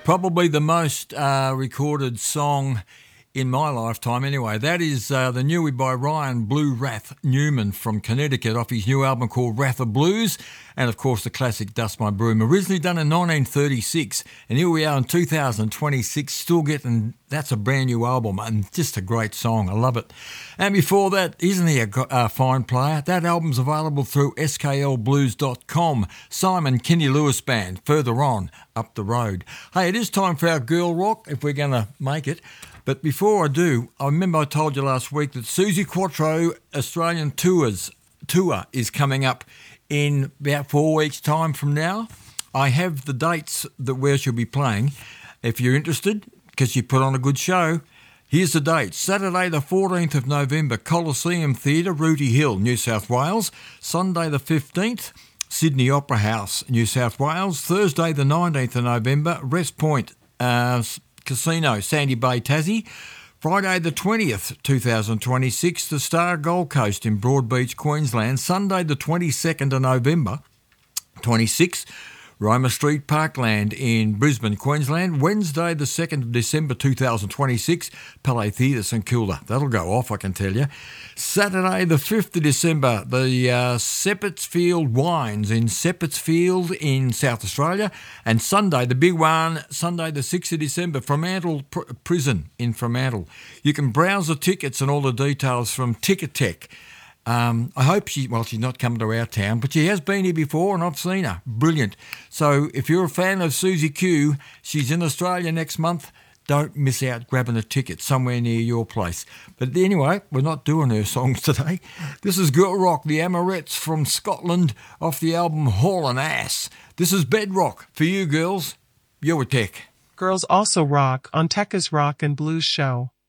Probably the most recorded song in my lifetime anyway. That is the newie by Ryan Blue Wrath Newman from Connecticut off his new album called Wrath of Blues, and of course the classic Dust My Broom, originally done in 1936, and here we are in 2026 still getting, that's a brand new album and just a great song, I love it. And before that, isn't he a fine player? That album's available through sklblues.com, Simon Kenny Lewis Band, further on up the road. Hey, it is time for our Girl Rock if we're going to make it. But before I do, I remember I told you last week that Suzi Quatro Australian Tour is coming up in about 4 weeks' time from now. I have the dates that where she'll be playing. If you're interested, because she put on a good show, here's the dates. Saturday the 14th of November, Coliseum Theatre, Rooty Hill, New South Wales. Sunday the 15th, Sydney Opera House, New South Wales. Thursday the 19th of November, Rest Point Casino, Sandy Bay, Tassie. Friday the 20th, 2026, the Star Gold Coast in Broadbeach, Queensland. Sunday the 22nd of November, 26, Roma Street, Parkland in Brisbane, Queensland. Wednesday the 2nd of December 2026, Palais Theatre, St Kilda. That'll go off, I can tell you. Saturday the 5th of December, the Seppetsfield Wines in Seppetsfield in South Australia. And Sunday, the big one, Sunday the 6th of December, Fremantle Prison in Fremantle. You can browse the tickets and all the details from Ticketek. I hope she's not coming to our town, but she has been here before and I've seen her. Brilliant. So if you're a fan of Suzi Q, she's in Australia next month. Don't miss out grabbing a ticket somewhere near your place. But anyway, we're not doing her songs today. This is Girl Rock, the Amorettes from Scotland off the album Haulin' Ass. This is Bedrock for you girls. You're a tech. Girls also rock on Tekka's Rock and Blues Show.